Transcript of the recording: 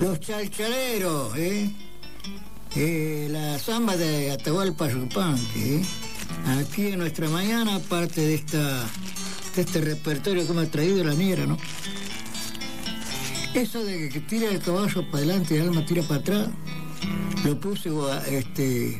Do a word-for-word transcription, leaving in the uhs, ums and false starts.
Los Chalchaleros, ¿eh? Eh, la samba de Atahualpa Yupanqui, ¿eh? Aquí en nuestra mañana, parte de esta de este repertorio que me ha traído la negra, ¿no? Eso de que tira el caballo para adelante y el alma tira para atrás, lo puse este,